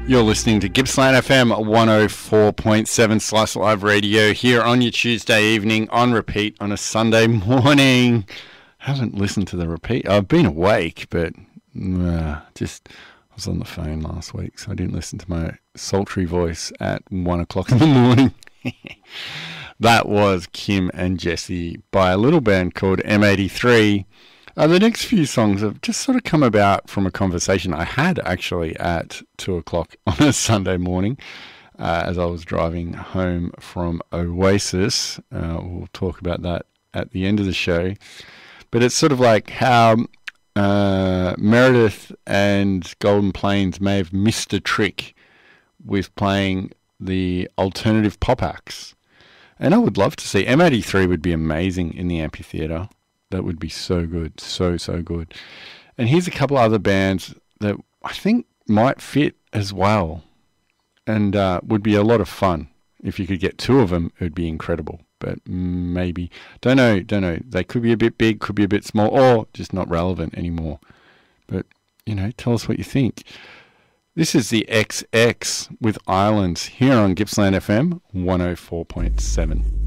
You're listening to Gippsland FM 104.7 Slice Live Radio here on your Tuesday evening on repeat on a Sunday morning. Haven't listened to the repeat. I've been awake, but just I was on the phone last week, so I didn't listen to my sultry voice at 1 o'clock in the morning. That was Kim and Jesse by a little band called M83. The next few songs have just sort of come about from a conversation I had actually at 2 o'clock on a Sunday morning as I was driving home from Oasis. We'll talk about that at the end of the show. But it's sort of like how Meredith and Golden Plains may have missed a trick with playing the alternative pop acts. And I would love to see M83 would be amazing in the amphitheatre. That would be so good, so good. And here's a couple other bands that I think might fit as well and would be a lot of fun. If you could get two of them, it would be incredible. But maybe, don't know. They could be a bit big, could be a bit small, or just not relevant anymore. But, tell us what you think. This is the XX with Islands here on Gippsland FM 104.7.